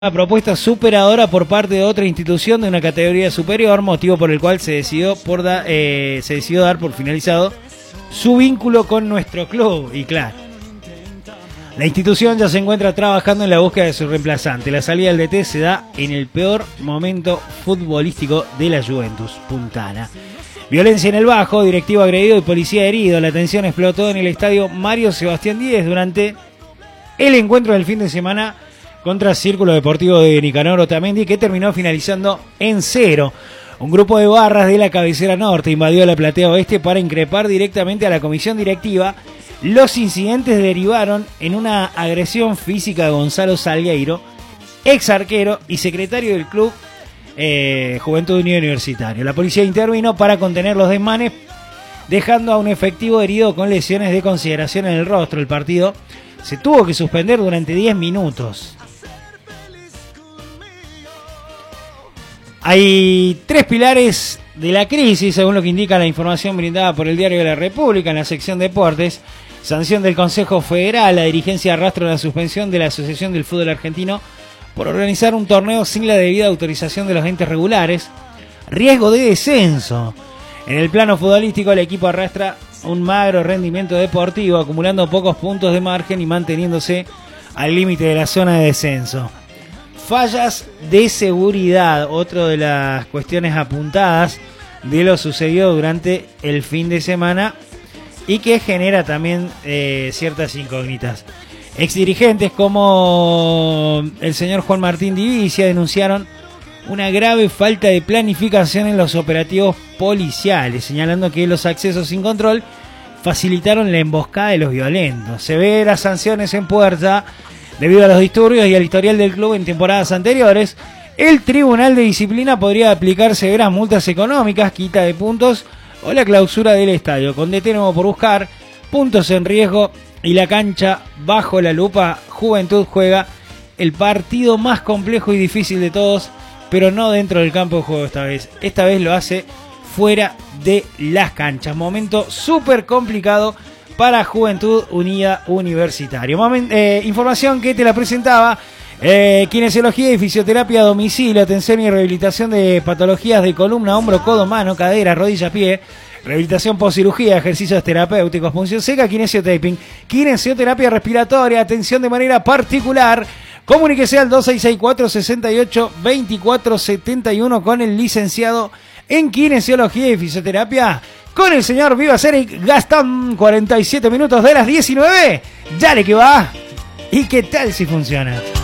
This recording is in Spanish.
Una propuesta superadora por parte de otra institución de una categoría superior, motivo por el cual se decidió dar por finalizado su vínculo con nuestro club. Y claro, la institución ya se encuentra trabajando en la búsqueda de su reemplazante. La salida del DT se da en el peor momento futbolístico de la Juventus puntana. Violencia en el Bajo, directivo agredido y policía herido. La tensión explotó en el estadio Mario Sebastián Díez durante el encuentro del fin de semana contra Círculo Deportivo de Nicanor Otamendi, que terminó finalizando en 0. Un grupo de barras de la cabecera norte invadió la platea oeste para increpar directamente a la comisión directiva. Los incidentes derivaron en una agresión física de Gonzalo Salgueiro, ex arquero y secretario del club Juventud Unida Universitario. La policía intervino para contener los desmanes, dejando a un efectivo herido con lesiones de consideración en el rostro. El partido se tuvo que suspender durante 10 minutos. Hay 3 pilares de la crisis, según lo que indica la información brindada por el Diario de la República en la sección Deportes. Sanción del Consejo Federal, la dirigencia arrastra la suspensión de la Asociación del Fútbol Argentino por organizar un torneo sin la debida autorización de los entes regulares. Riesgo de descenso. En el plano futbolístico, el equipo arrastra un magro rendimiento deportivo, acumulando pocos puntos de margen y manteniéndose al límite de la zona de descenso. Fallas de seguridad, otra de las cuestiones apuntadas de lo sucedido durante el fin de semana y que genera también ciertas incógnitas. Exdirigentes como el señor Juan Martín Divicia denunciaron una grave falta de planificación en los operativos policiales, señalando que los accesos sin control facilitaron la emboscada de los violentos. Severas sanciones en puerta debido a los disturbios y al historial del club en temporadas anteriores. El Tribunal de Disciplina podría aplicar severas multas económicas, quita de puntos o la clausura del estadio, con DT nuevo por buscar, puntos en riesgo y la cancha bajo la lupa. Juventud juega el partido más complejo y difícil de todos, pero no dentro del campo de juego esta vez. Esta vez lo hace fuera de las canchas. Momento súper complicado para Juventud Unida Universitario. Información que te la presentaba kinesiología y fisioterapia a domicilio, atención y rehabilitación de patologías de columna, hombro, codo, mano, cadera, rodilla, pie, rehabilitación postcirugía, ejercicios terapéuticos, punción seca, kinesiotaping, kinesioterapia respiratoria, atención de manera particular. Comuníquese al 2664-68-2471 con el licenciado en kinesiología y fisioterapia, con el señor Vivas Eric Gastón. 47 minutos de las 19. Dale que va. ¿Y qué tal si funciona?